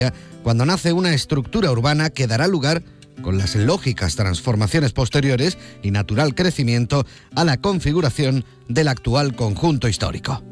cuando nace una estructura urbana que dará lugar, con las lógicas transformaciones posteriores y natural crecimiento, a la configuración del actual conjunto histórico.